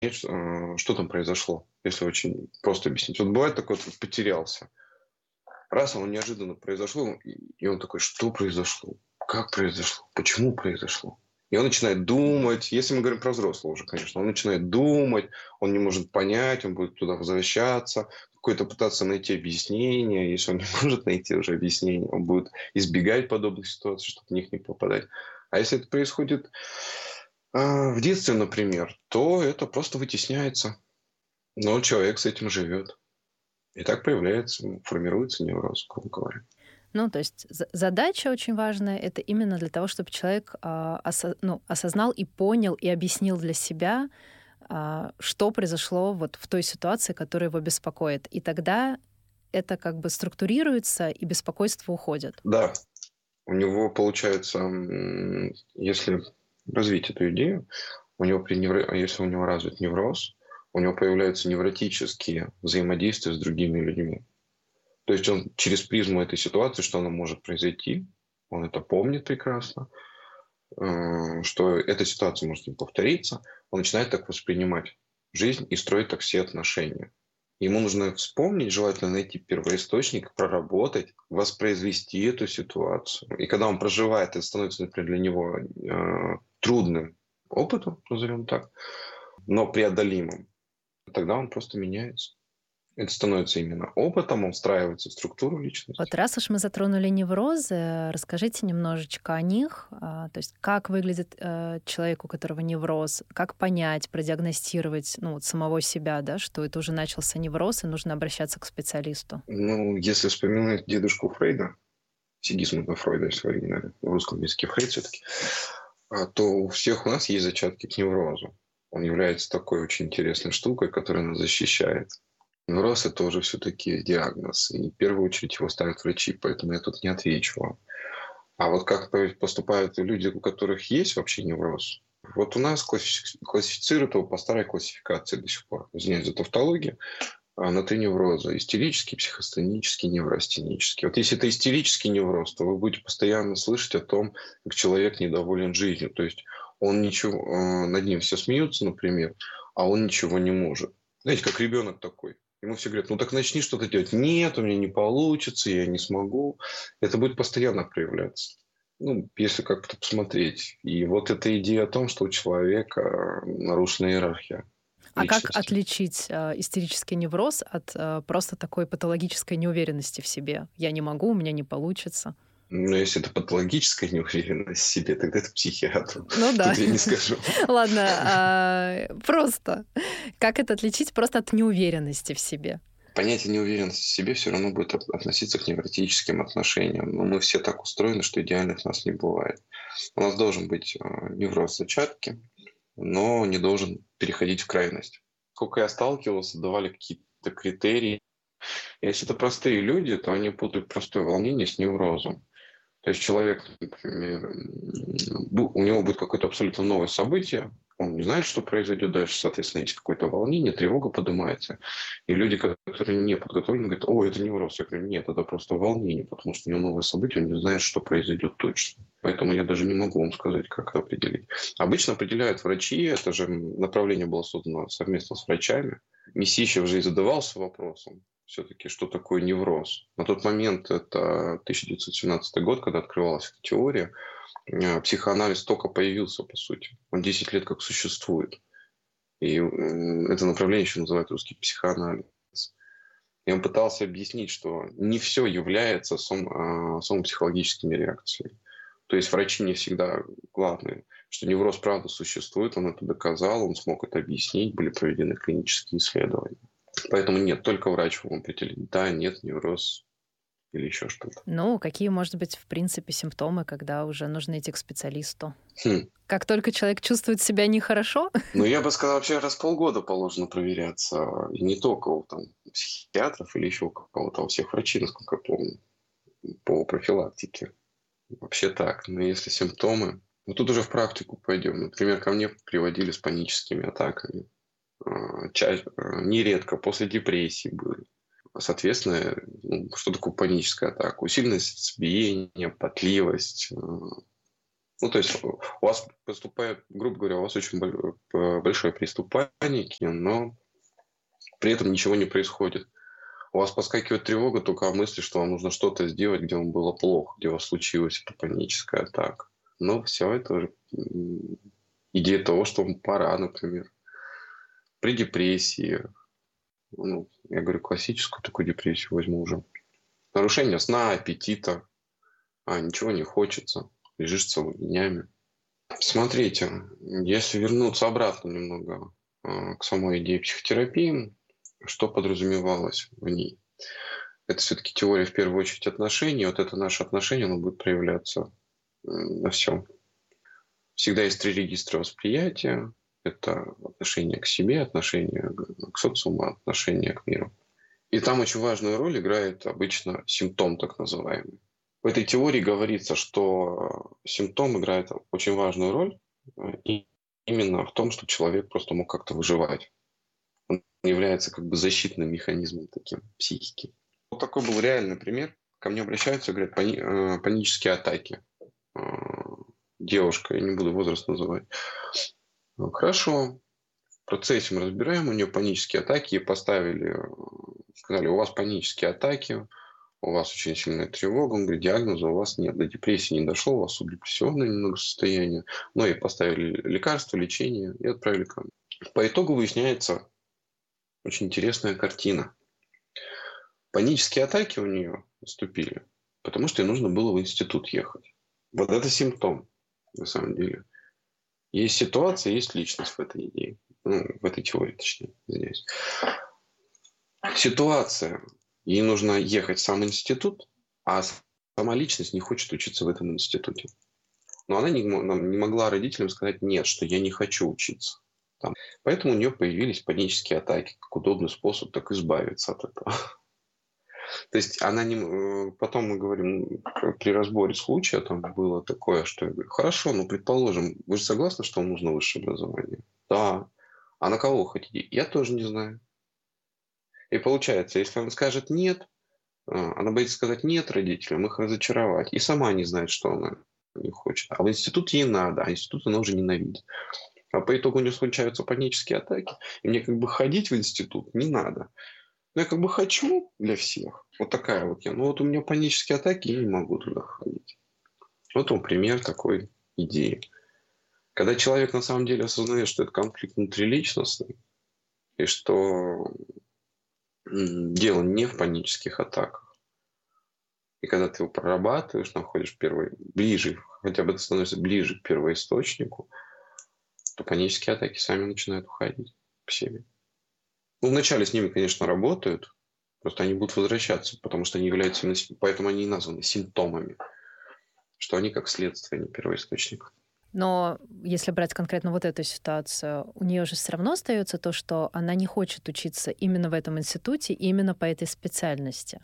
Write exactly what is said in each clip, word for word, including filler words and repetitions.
э, что там произошло, если очень просто объяснить. Вот бывает такое, вот потерялся. Раз, а он неожиданно произошло, и и он такой: что произошло? Как произошло? Почему произошло? И он начинает думать. Если мы говорим про взрослого уже, конечно, он начинает думать, он не может понять, он будет туда возвращаться, какое-то пытаться найти объяснение. Если он не может найти уже объяснение, он будет избегать подобных ситуаций, чтобы в них не попадать. А если это происходит а, в детстве, например, то это просто вытесняется. Но человек с этим живет. И так появляется, м, формируется невроз, грубо говоря. Ну, то есть за- задача очень важная — это именно для того, чтобы человек а, осо- ну, осознал и понял, и объяснил для себя, а, что произошло вот в той ситуации, которая его беспокоит. И тогда это как бы структурируется, и беспокойство уходит. Да, у него получается, м, если развить эту идею, у него при невро- если у него развит невроз, у него появляются невротические взаимодействия с другими людьми. То есть он через призму этой ситуации, что она может произойти, он это помнит прекрасно, э, что эта ситуация может не повториться, он начинает так воспринимать жизнь и строить так все отношения. Ему нужно вспомнить, желательно найти первоисточник, проработать, воспроизвести эту ситуацию. И когда он проживает, это становится, например, для него э, трудным опытом, назовем так, но преодолимым, тогда он просто меняется. Это становится именно опытом, он встраивается в структуру Вот личности. раз уж мы затронули неврозы, расскажите немножечко о них. А, То есть как выглядит э, человек, у которого невроз, как понять, продиагностировать, ну, вот самого себя, да, что это уже начался невроз, и нужно обращаться к специалисту. Ну, если вспоминать дедушку Фрейда, Сигизмунда Фройда, если в оригинале, в русском языке Фрейд все-таки, а, то у всех у нас есть зачатки к неврозу. Он является такой очень интересной штукой, которая нас защищает. Невроз – это уже все-таки диагноз, и в первую очередь его ставят врачи, поэтому я тут не отвечу вам. А вот как поступают люди, у которых есть вообще невроз? Вот у нас классифи- классифицируют его по старой классификации до сих пор. Извиняюсь за тавтологию. А, на три невроза: истерический, психостенический, неврастенический. Вот если это истерический невроз, то вы будете постоянно слышать о том, как человек недоволен жизнью. То есть он ничего, э, над ним все смеются, например, а он ничего не может. Знаете, как ребенок такой. Ему все говорят: ну так начни что-то делать. Нет, у меня не получится, я не смогу. Это будет постоянно проявляться. Ну, если как-то посмотреть. И вот эта идея о том, что у человека нарушена иерархия А как личности. отличить э, истерический невроз от э, просто такой патологической неуверенности в себе? Я не могу, у меня не получится. Но если это патологическая неуверенность в себе, тогда это психиатру. Ну да. Тут я не скажу. Ладно, а, просто как это отличить просто от неуверенности в себе? Понятие неуверенности в себе все равно будет от- относиться к невротическим отношениям. Но мы все так устроены, что идеальных нас не бывает. У нас должен быть э, невроз зачатки, но не должен переходить в крайность. Сколько я сталкивался, давали какие-то критерии. Если это простые люди, то они путают простое волнение с неврозом. То есть человек, например, м, бу- у него будет какое-то абсолютно новое событие, он не знает, что произойдет дальше, соответственно, есть какое-то волнение, тревога поднимается. И люди, которые не подготовлены, говорят: о, это невроз. Я говорю: нет, это просто волнение, потому что у него новое событие, он не знает, что произойдет точно. Поэтому я даже не могу вам сказать, как это определить. Обычно определяют врачи, это же направление было создано совместно с врачами. Месищев же и задавался вопросом, все-таки, что такое невроз. На тот момент, это тысяча девятьсот семнадцатый год, когда открывалась эта теория, э, психоанализ только появился, по сути. Он десять лет как существует. И м, это направление еще называют русский психоанализ. И он пытался объяснить, что не все является сом, э, сомопсихологическими реакциями. То есть врачи не всегда главные. Что невроз правда существует, он это доказал, он смог это объяснить, были проведены клинические исследования. Поэтому нет, только врач вам определит: да, нет, невроз или еще что-то. Ну, какие, может быть, в принципе, симптомы, когда уже нужно идти к специалисту? Хм. Как только человек чувствует себя нехорошо? Ну, я бы сказал, вообще раз в полгода положено проверяться. И не только у там, психиатров или еще у кого-то, а у всех врачей, насколько я помню, по профилактике. Вообще так. Но если симптомы... Ну, тут уже в практику пойдем. Например, ко мне приводили с паническими атаками. А, ча- а, Нередко после депрессии были. Соответственно, ну, что такое паническая атака? Усиленное сердцебиение, потливость, э, Ну, то есть у вас поступает, грубо говоря, у вас очень большой приступ паники, но при этом ничего не происходит. У вас подскакивает тревога только о мысли, что вам нужно что-то сделать, где вам было плохо, где у вас случилась эта паническая атака. Но все это уже идея того, что вам пора, например. При депрессии, ну, я говорю, классическую такую депрессию возьму уже. Нарушение сна, аппетита, а ничего не хочется, лежишь целыми днями. Смотрите, если вернуться обратно немного э, к самой идее психотерапии, что подразумевалось в ней? Это все-таки теория, в первую очередь, отношений. Вот это наше отношение, оно будет проявляться на всем. Всегда есть три регистра восприятия. Это отношение к себе, отношение к социуму, отношение к миру. И там очень важную роль играет обычно симптом, так называемый. В этой теории говорится, что симптом играет очень важную роль и именно в том, что человек просто мог как-то выживать. Он является как бы защитным механизмом таким психики. Вот такой был реальный пример. Ко мне обращаются и говорят, пани- э, панические атаки. Э, девушка, я не буду возраст называть. Хорошо. В процессе мы разбираем, у нее панические атаки, и поставили, сказали, у вас панические атаки, у вас очень сильная тревога. Он говорит, диагноза у вас нет, до депрессии не дошло, у вас субдепрессионное немного состояние. Но и поставили лекарства, лечение и отправили ко мне. По итогу выясняется очень интересная картина. Панические атаки у нее наступили, потому что ей нужно было в институт ехать. Вот это симптом, на самом деле. Есть ситуация, есть личность в этой идее. Ну, в этой теории, точнее, извиняюсь. Ситуация. Ей нужно ехать в сам институт, а сама личность не хочет учиться в этом институте. Но она не, не могла родителям сказать нет, что я не хочу учиться. Там. Поэтому у нее появились панические атаки, как удобный способ так избавиться от этого. То есть она не... Потом мы говорим, при разборе случая там было такое, что я говорю, хорошо, ну, предположим, вы же согласны, что вам нужно высшее образование? Да. А на кого вы хотите? Я тоже не знаю. И получается, если она скажет нет, она боится сказать нет родителям, их разочаровать. И сама не знает, что она не хочет. А в институт ей надо, а институт она уже ненавидит. А по итогу у нее случаются панические атаки. И мне как бы ходить в институт не надо. Но я как бы хочу для всех. Вот такая вот я. Но вот у меня панические атаки, я не могу туда ходить. Вот он пример такой идеи. Когда человек на самом деле осознает, что это конфликт внутриличностный, и что дело не в панических атаках. И когда ты его прорабатываешь, находишь первый, ближе, хотя бы ты становишься ближе к первоисточнику, то панические атаки сами начинают уходить по себе. Ну, вначале с ними, конечно, работают, просто они будут возвращаться, потому что они являются, поэтому они и названы симптомами, что они как следствие, а не первоисточник. Но если брать конкретно вот эту ситуацию, у нее же все равно остается то, что она не хочет учиться именно в этом институте, именно по этой специальности.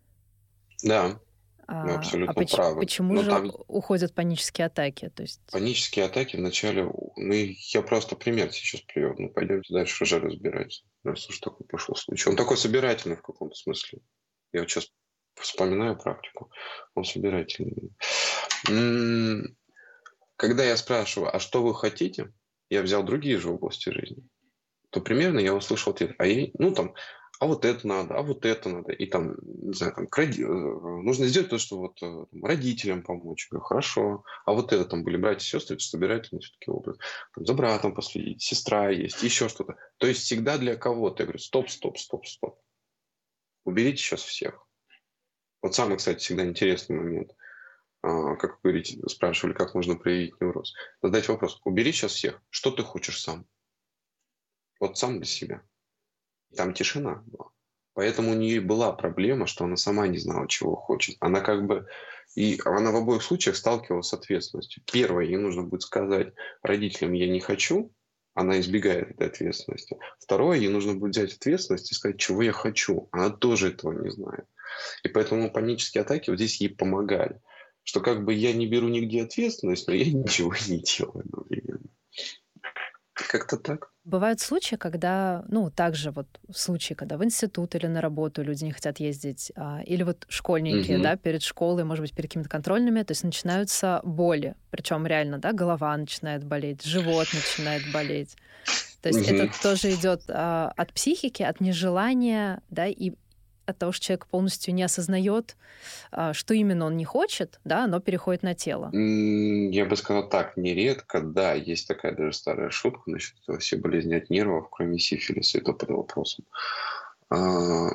Да, а, вы абсолютно а поч- правы. почему Но же там уходят панические атаки? То есть... панические атаки вначале... Ну, я просто пример сейчас привел. Ну, пойдемте дальше уже разбирать. Раз уж такой пошел случай. Он такой собирательный в каком-то смысле. Я вот сейчас вспоминаю практику. Он собирательный. М-м- Когда я спрашиваю, а что вы хотите? Я взял другие же области жизни. То примерно я услышал ответ. А я, ну, там, а вот это надо, а вот это надо. И там, не знаю, там, роди... нужно сделать то, что вот там, родителям помочь. Я говорю, хорошо. А вот это там были братья и сестры, это собирательный все-таки образ. Там, за братом последить, сестра есть, еще что-то. То есть всегда для кого-то. Я говорю, стоп, стоп, стоп, стоп. Уберите сейчас всех. Вот самый, кстати, всегда интересный момент. А, как вы говорите, спрашивали, как можно проявить невроз. Задать вопрос. Убери сейчас всех. Что ты хочешь сам? Вот сам для себя. Там тишина была. Поэтому у нее была проблема, что она сама не знала, чего хочет. Она как бы... И она в обоих случаях сталкивалась с ответственностью. Первое, ей нужно будет сказать родителям «я не хочу», она избегает этой ответственности. Второе, ей нужно будет взять ответственность и сказать, чего я хочу. Она тоже этого не знает. И поэтому панические атаки вот здесь ей помогали. Что как бы я не беру нигде ответственность, но я ничего не делаю одновременно. Как-то так. Бывают случаи, когда, ну, также вот случаи, когда в институт или на работу люди не хотят ездить, а, или вот школьники, Мгм. да, перед школой, может быть, перед какими-то контрольными, то есть начинаются боли, причем реально, да, голова начинает болеть, живот начинает болеть. То есть это Мгм. тоже идет а, от психики, от нежелания, да, и от того, что человек полностью не осознает, а, что именно он не хочет, да, оно переходит на тело. М, Я бы сказал так, нередко, да, есть такая даже старая шутка насчет этого, все болезни от нервов, кроме сифилиса, и то под вопросом. А,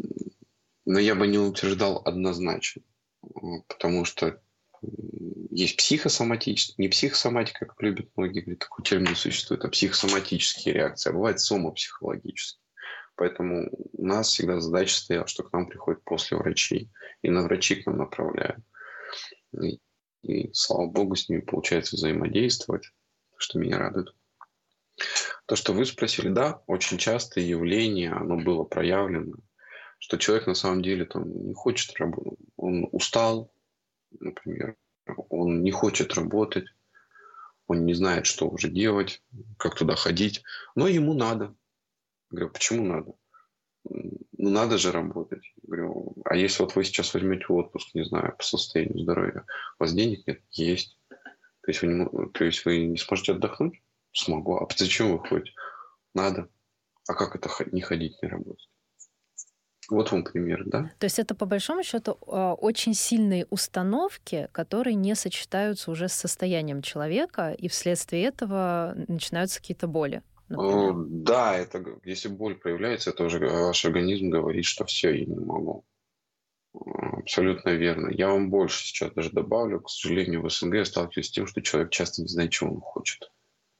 Но я бы не утверждал однозначно, м, потому что м, есть психосоматические, не психосоматика, как любят многие говорить, такой термин не существует, а психосоматические реакции, а бывает сомопсихологические. Поэтому у нас всегда задача стояла, что к нам приходят после врачей, и на врачи к нам направляют. И, и, слава богу, с ними получается взаимодействовать, что меня радует. То, что вы спросили, да, очень частое явление, оно было проявлено, что человек на самом деле там не хочет работать, он устал, например, он не хочет работать, он не знает, что уже делать, как туда ходить, но ему надо. Говорю, почему надо? Ну, надо же работать. Говорю, а если вот вы сейчас возьмете отпуск, не знаю, по состоянию здоровья, у вас денег нет? Есть. То есть вы не, мо- то есть вы не сможете отдохнуть? Смогу. А зачем вы ходите? Надо. А как это хо- не ходить, не работать? Вот вам пример, да? То есть это по большому счету а, очень сильные установки, которые не сочетаются уже с состоянием человека, и вследствие этого начинаются какие-то боли, Э, например. Да, это г- если боль проявляется, это уже ваш организм говорит, что все, я не могу. Э, Абсолютно верно. Я вам больше сейчас даже добавлю. К сожалению, в СНГ я сталкиваюсь с тем, что человек часто не знает, чего он хочет.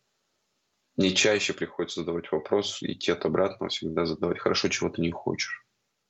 Мне чаще приходится задавать вопрос, идти от обратного, всегда задавать, хорошо, чего ты не хочешь.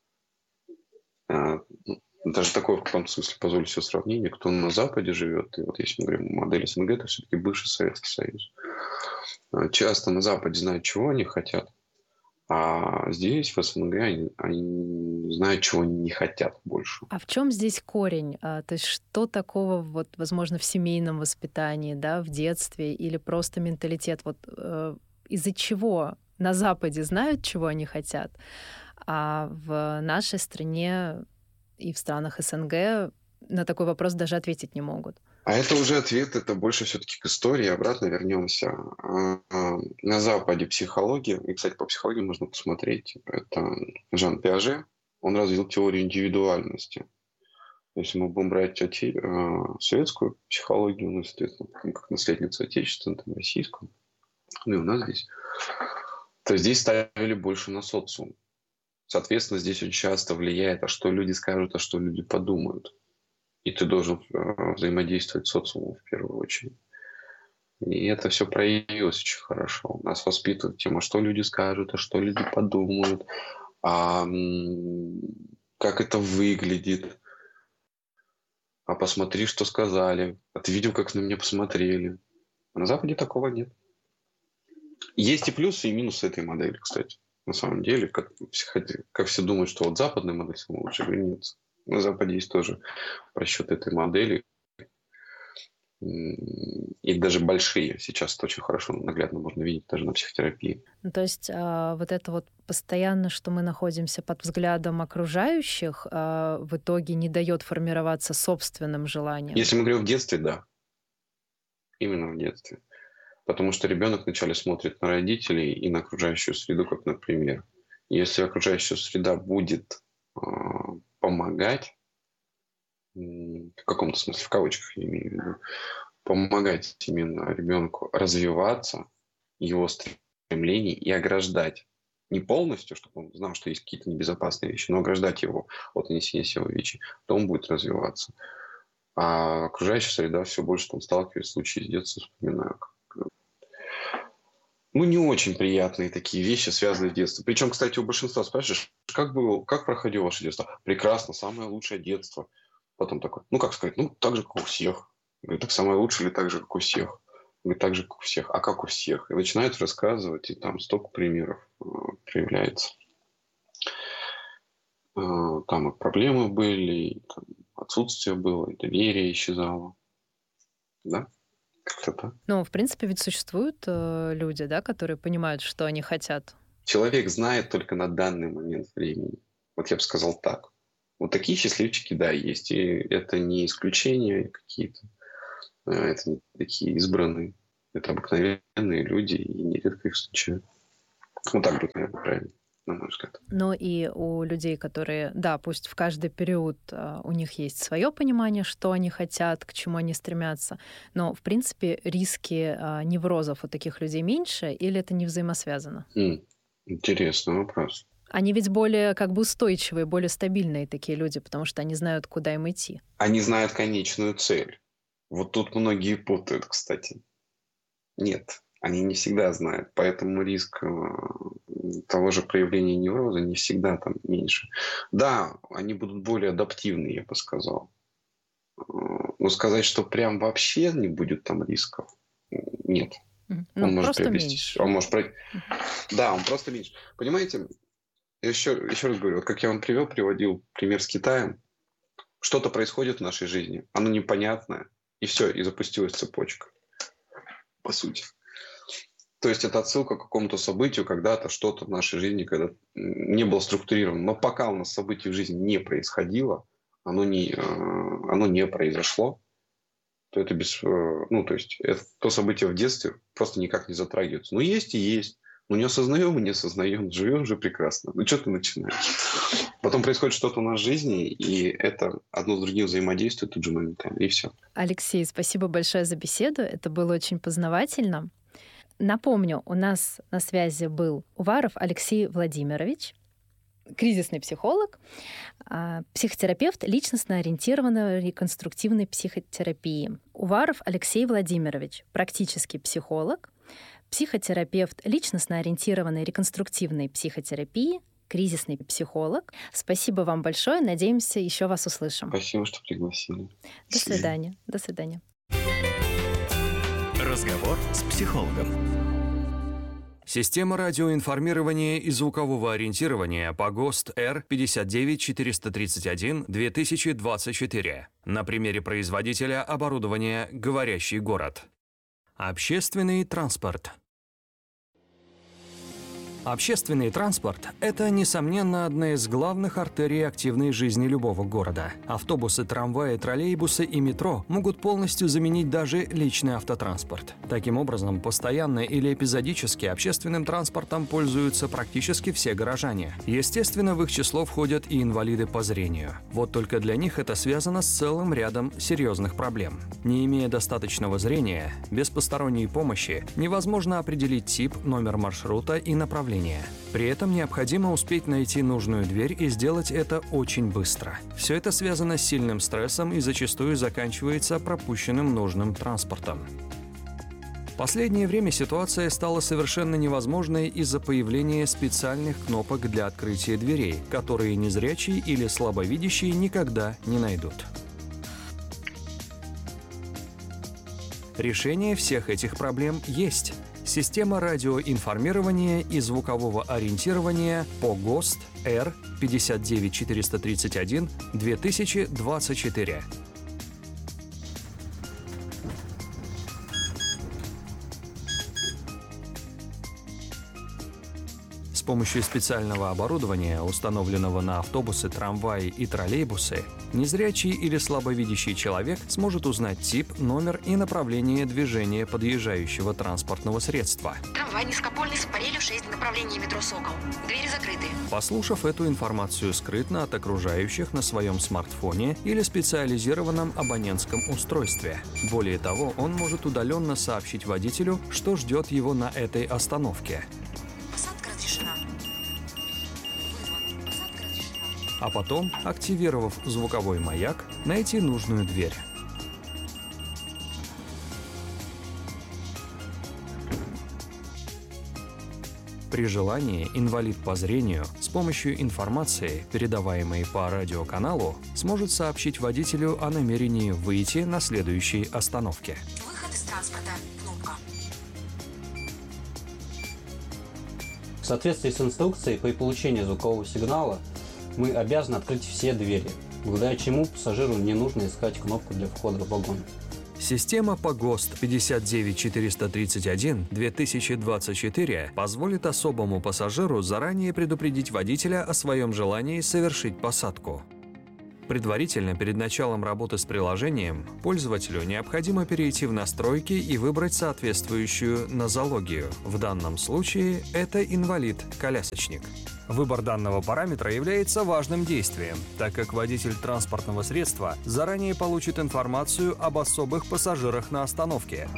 А, ну, Даже такое в каком-то смысле позволю себе сравнение. Кто на Западе живет, и вот если мы говорим о модели СНГ, это все-таки бывший Советский Союз. А, Часто на Западе знают, чего они хотят, а здесь, в СНГ, они, они знают, чего они не хотят больше. А в чем здесь корень? А, то есть что такого, вот, возможно, в семейном воспитании, да, в детстве, или просто менталитет? Вот э, из-за чего на Западе знают, чего они хотят, а в нашей стране и в странах СНГ на такой вопрос даже ответить не могут? А это уже ответ, это больше все-таки к истории. Обратно вернемся. А, а, На Западе психология, и, кстати, по психологии можно посмотреть, это Жан Пиаже, он развил теорию индивидуальности. Если мы будем брать оте- а, советскую психологию, ну, соответственно, как наследница отечественной, там, российскую, ну и у нас здесь, то здесь ставили больше на социум. Соответственно, здесь очень часто влияет, а что люди скажут, а что люди подумают. И ты должен э, взаимодействовать с социумом в первую очередь. И это все проявилось очень хорошо. Нас воспитывают тема, что люди скажут, а что люди подумают, а м, как это выглядит, а посмотри, что сказали, а ты видел, как на меня посмотрели. А на Западе такого нет. Есть и плюсы, и минусы этой модели, кстати. На самом деле, как, все- как все думают, что вот западная модель самая лучшая, нет. На Западе есть тоже просчет этой модели. И даже большие. Сейчас это очень хорошо наглядно можно видеть даже на психотерапии. Ну, то есть а, вот это вот постоянно, что мы находимся под взглядом окружающих, а, в итоге не дает формироваться собственным желанием. Если мы говорим в детстве, да. Именно в детстве. Потому что ребенок вначале смотрит на родителей и на окружающую среду, как на пример. Если окружающая среда будет э, помогать, м, в каком-то смысле, в кавычках я имею в виду, помогать именно ребенку развиваться, его стремлений и ограждать. Не полностью, чтобы он знал, что есть какие-то небезопасные вещи, но ограждать его от нанесения силы вещи, то он будет развиваться. А окружающая среда все больше там сталкивается с случаи с детства, вспоминаю. как, Ну, не очень приятные такие вещи, связанные с детством. Причем, кстати, у большинства спрашиваешь, как было, как проходило ваше детство? Прекрасно, самое лучшее детство. Потом такой, ну, как сказать, ну, так же, как у всех. Говорю, так самое лучшее или так же, как у всех? Говорю, так же, как у всех. А как у всех? И начинают рассказывать, и там столько примеров э, проявляется. Э, Там и проблемы были, и там отсутствие было, и доверие исчезало. Да? Как-то так. Ну, в принципе, ведь существуют э, люди, да, которые понимают, что они хотят. Человек знает только на данный момент времени. Вот я бы сказал так. Вот такие счастливчики, да, есть. И это не исключения какие-то. Это не такие избранные. Это обыкновенные люди, и нередко их встречают. Вот так будет, наверное, правильно, на мой взгляд. Но и у людей, которые, да, пусть в каждый период а, у них есть свое понимание, что они хотят, к чему они стремятся, но, в принципе, риски а, неврозов у таких людей меньше, или это не взаимосвязано? М, Интересный вопрос. Они ведь более как бы устойчивые, более стабильные такие люди, потому что они знают, куда им идти. Они знают конечную цель. Вот тут многие путают, кстати. Нет, они не всегда знают. Поэтому риск э, того же проявления невроза не всегда там меньше. Да, они будут более адаптивны, я бы сказал. Э, Но сказать, что прям вообще не будет там рисков, нет. Мгм. Он Ну, может просто приобрести. меньше. Он может про- Мгм. Да, он просто меньше. Понимаете, я еще, еще раз говорю, вот как я вам привел, приводил пример с Китаем. Что-то происходит в нашей жизни, оно непонятное, и все, и запустилась цепочка, по сути. То есть это отсылка к какому-то событию, когда-то что-то в нашей жизни когда не было структурировано. Но пока у нас событий в жизни не происходило, оно не, э, оно не произошло, то это без... э, Ну, то есть это, то событие в детстве просто никак не затрагивается. Ну, есть и есть. Ну, не осознаем и не осознаем. Живем же прекрасно. Ну, что ты начинаешь? Потом происходит что-то у нас в жизни, и это одно с другим взаимодействует тут же моментально, и все. Алексей, спасибо большое за беседу. Это было очень познавательно. Напомню, у нас на связи был Уваров Алексей Владимирович, кризисный психолог, а, психотерапевт личностно-ориентированной реконструктивной психотерапии. Уваров Алексей Владимирович, практический психолог, психотерапевт личностно-ориентированной реконструктивной психотерапии, кризисный психолог. Спасибо вам большое. Надеемся, еще вас услышим. Спасибо, что пригласили. До свидания. До свидания. Разговор с психологом. Система радиоинформирования и звукового ориентирования по ГОСТ Р пятьдесят девять четыреста тридцать один две тысячи двадцать четыре. На примере производителя оборудования «Говорящий город». Общественный транспорт. Общественный транспорт – это, несомненно, одна из главных артерий активной жизни любого города. Автобусы, трамваи, троллейбусы и метро могут полностью заменить даже личный автотранспорт. Таким образом, постоянно или эпизодически общественным транспортом пользуются практически все горожане. Естественно, в их число входят и инвалиды по зрению. Вот только для них это связано с целым рядом серьезных проблем. Не имея достаточного зрения, без посторонней помощи невозможно определить тип, номер маршрута и направление. При этом необходимо успеть найти нужную дверь и сделать это очень быстро. Все это связано с сильным стрессом и зачастую заканчивается пропущенным нужным транспортом. В последнее время ситуация стала совершенно невозможной из-за появления специальных кнопок для открытия дверей, которые незрячие или слабовидящие никогда не найдут. Решение всех этих проблем есть. Система радиоинформирования и звукового ориентирования по ГОСТ Р пятьдесят девять четыреста тридцать один две тысячи двадцать четыре. С помощью специального оборудования, установленного на автобусы, трамваи и троллейбусы, незрячий или слабовидящий человек сможет узнать тип, номер и направление движения подъезжающего транспортного средства. Трамвай низкопольный с парелью шесть, направление метро «Сокол». Двери закрыты. Послушав эту информацию скрытно от окружающих на своем смартфоне или специализированном абонентском устройстве. Более того, он может удаленно сообщить водителю, что ждет его на этой остановке. Посадка разрешена. Вызван. Посадка разрешена. А потом, активировав звуковой маяк, найти нужную дверь. При желании инвалид по зрению с помощью информации, передаваемой по радиоканалу, сможет сообщить водителю о намерении выйти на следующей остановке. Выход из транспорта. Кнопка. В соответствии с инструкцией, при получении звукового сигнала мы обязаны открыть все двери, благодаря чему пассажиру не нужно искать кнопку для входа в вагон. Система по ГОСТ пятьдесят девять четыреста тридцать один две тысячи двадцать четыре позволит особому пассажиру заранее предупредить водителя о своем желании совершить посадку. Предварительно, перед началом работы с приложением, пользователю необходимо перейти в настройки и выбрать соответствующую нозологию. В данном случае это инвалид-колясочник. Выбор данного параметра является важным действием, так как водитель транспортного средства заранее получит информацию об особых пассажирах на остановке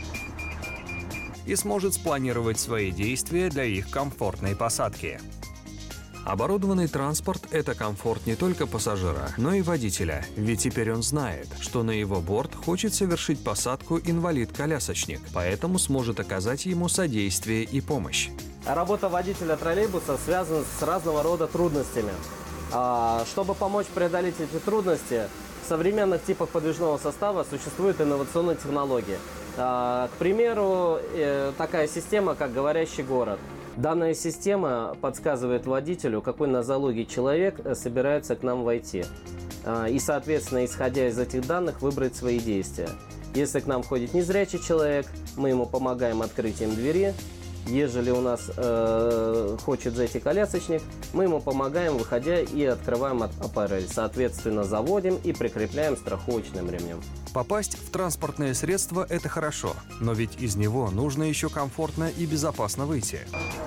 и сможет спланировать свои действия для их комфортной посадки. Оборудованный транспорт – это комфорт не только пассажира, но и водителя, ведь теперь он знает, что на его борт хочет совершить посадку инвалид-колясочник, поэтому сможет оказать ему содействие и помощь. Работа водителя троллейбуса связана с разного рода трудностями. Чтобы помочь преодолеть эти трудности, в современных типах подвижного состава существуют инновационные технологии. К примеру, такая система, как «Говорящий город». Данная система подсказывает водителю, какой нозологии человек собирается к нам войти. И, соответственно, исходя из этих данных, выбрать свои действия. Если к нам входит незрячий человек, мы ему помогаем открытием двери. Ежели у нас э, хочет зайти колясочник, мы ему помогаем, выходя, и открываем аппарель. Соответственно, заводим и прикрепляем страховочным ремнем. Попасть в транспортное средство – это хорошо, но ведь из него нужно еще комфортно и безопасно выйти.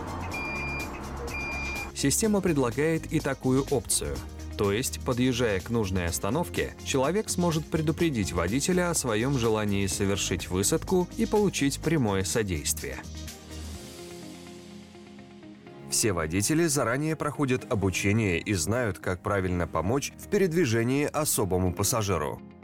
Система предлагает и такую опцию. То есть, подъезжая к нужной остановке, человек сможет предупредить водителя о своем желании совершить высадку и получить прямое содействие. Все водители заранее проходят обучение и знают, как правильно помочь в передвижении особому пассажиру.